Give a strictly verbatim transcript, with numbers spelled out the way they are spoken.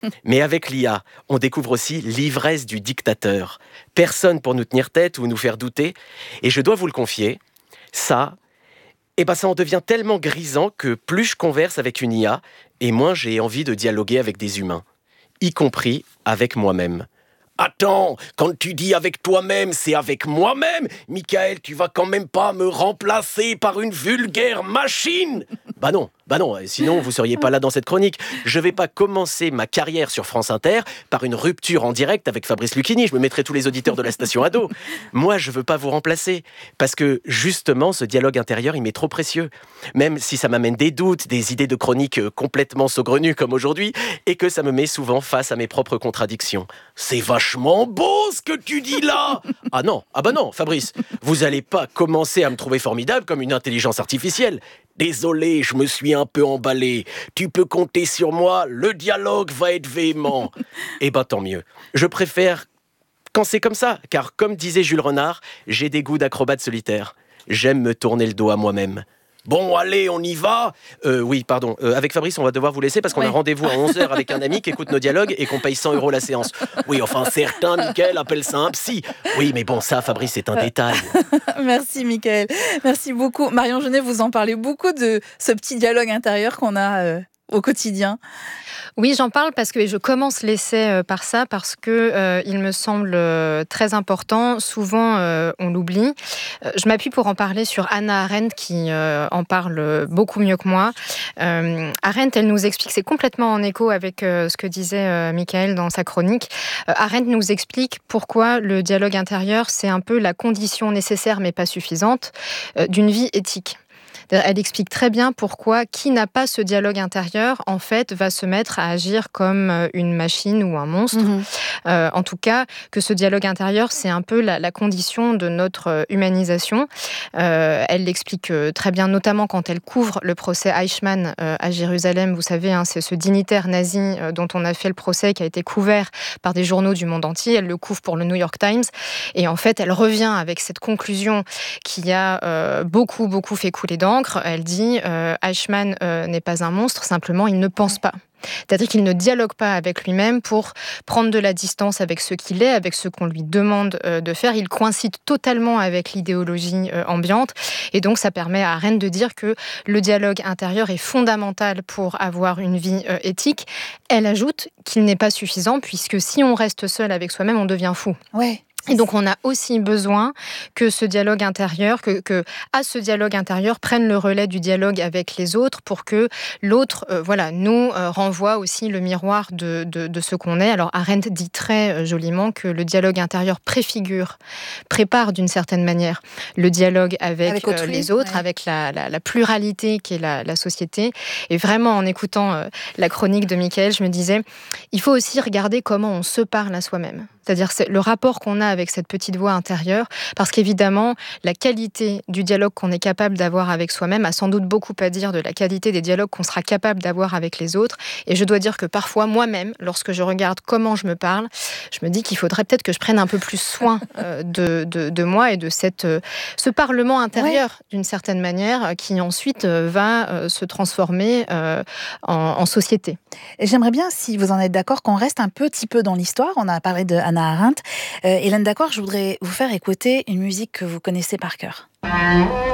Mais avec l'I A, on découvre aussi l'ivresse du dictateur. Personne pour nous tenir tête ou nous faire douter. Et je dois vous le confier, ça, eh ben ça en devient tellement grisant que plus je converse avec une I A, et moins j'ai envie de dialoguer avec des humains, y compris avec moi-même. Attends, quand tu dis avec toi-même, c'est avec moi-même. Michael, tu vas quand même pas me remplacer par une vulgaire machine. Bah non, bah non, sinon vous seriez pas là dans cette chronique. Je vais pas commencer ma carrière sur France Inter par une rupture en direct avec Fabrice Lucchini. Je me mettrai tous les auditeurs de la station à dos. Moi, je veux pas vous remplacer. Parce que, justement, ce dialogue intérieur, il m'est trop précieux. Même si ça m'amène des doutes, des idées de chronique complètement saugrenues comme aujourd'hui, et que ça me met souvent face à mes propres contradictions. C'est vachement beau ce que tu dis là. Ah non, ah bah non, Fabrice, vous allez pas commencer à me trouver formidable comme une intelligence artificielle. Désolé, je me suis un peu emballé. Tu peux compter sur moi, le dialogue va être véhément. Eh ben tant mieux. Je préfère quand c'est comme ça, car comme disait Jules Renard, j'ai des goûts d'acrobate solitaire. J'aime me tourner le dos à moi-même. Bon, allez, on y va euh, Oui, pardon. Euh, avec Fabrice, on va devoir vous laisser parce qu'on Ouais. a rendez-vous à onze heures avec un ami qui écoute nos dialogues et qu'on paye cent euros la séance. Oui, enfin, certains, Mickaël, appellent ça un psy. Oui, mais bon, ça, Fabrice, c'est un détail. Merci Mickaël, merci beaucoup. Marion Jeunet, vous en parlez beaucoup de ce petit dialogue intérieur qu'on a euh, au quotidien. Oui, j'en parle parce que je commence l'essai par ça, parce que euh, il me semble très important. Souvent, euh, on l'oublie. Je m'appuie pour en parler sur Hannah Arendt, qui euh, en parle beaucoup mieux que moi. Euh, Arendt, elle nous explique, c'est complètement en écho avec euh, ce que disait euh, Michael dans sa chronique. Euh, Arendt nous explique pourquoi le dialogue intérieur, c'est un peu la condition nécessaire, mais pas suffisante, euh, d'une vie éthique. Elle explique très bien pourquoi qui n'a pas ce dialogue intérieur, en fait, va se mettre à agir comme une machine ou un monstre. Mmh. Euh, en tout cas, que ce dialogue intérieur, c'est un peu la, la condition de notre humanisation. Euh, elle l'explique très bien, notamment quand elle couvre le procès Eichmann euh, à Jérusalem. Vous savez, hein, c'est ce dignitaire nazi euh, dont on a fait le procès, qui a été couvert par des journaux du monde entier. Elle le couvre pour le New York Times. Et en fait, elle revient avec cette conclusion qui a euh, beaucoup, beaucoup fait couler d'encre. Elle dit euh, Eichmann euh, n'est pas un monstre, simplement il ne pense pas. C'est-à-dire qu'il ne dialogue pas avec lui-même pour prendre de la distance avec ce qu'il est, avec ce qu'on lui demande euh, de faire. Il coïncide totalement avec l'idéologie euh, ambiante. Et donc, ça permet à Arendt de dire que le dialogue intérieur est fondamental pour avoir une vie euh, éthique. Elle ajoute qu'il n'est pas suffisant, puisque si on reste seul avec soi-même, on devient fou. Ouais. Et donc, on a aussi besoin que ce dialogue intérieur, que, que à ce dialogue intérieur prenne le relais du dialogue avec les autres pour que l'autre, euh, voilà, nous euh, renvoie aussi le miroir de, de, de ce qu'on est. Alors, Arendt dit très euh, joliment que le dialogue intérieur préfigure, prépare d'une certaine manière le dialogue avec, avec autrui, euh, les autres, ouais. avec la, la, la pluralité qui est la, la société. Et vraiment, en écoutant euh, la chronique de Michael, je me disais, il faut aussi regarder comment on se parle à soi-même. C'est-à-dire c'est le rapport qu'on a avec cette petite voix intérieure, parce qu'évidemment, la qualité du dialogue qu'on est capable d'avoir avec soi-même a sans doute beaucoup à dire de la qualité des dialogues qu'on sera capable d'avoir avec les autres. Et je dois dire que parfois, moi-même, lorsque je regarde comment je me parle, je me dis qu'il faudrait peut-être que je prenne un peu plus soin euh, de, de, de moi et de cette, euh, ce parlement intérieur, ouais. d'une certaine manière, qui ensuite euh, va euh, se transformer euh, en, en société. Et j'aimerais bien, si vous en êtes d'accord, qu'on reste un petit peu dans l'histoire. On a parlé de Hannah Arendt. Euh, Hélène Dacour, je voudrais vous faire écouter une musique que vous connaissez par cœur.